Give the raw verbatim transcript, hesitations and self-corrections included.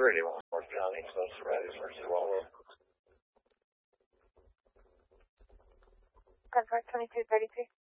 thirty, North County, so it's right as well. Confirm twenty-two thirty-three.